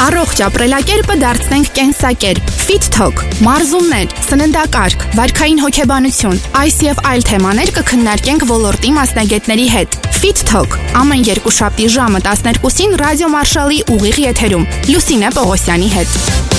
Առողջ ապրելակերպը դարձնենք կենսակերպ, Fit Talk, մարզումներ, սննդակարգ, վարքային հոգեբանություն, այս եւ այլ թեմաներ կքննարկենք ոլորտի մասնագետների հետ։ Fit Talk ամեն երկուշաբթի ժամը 12-ին Ռադիո Մարշալի ուղիղ եթերում Լուսինե Պողոսյանի հետ։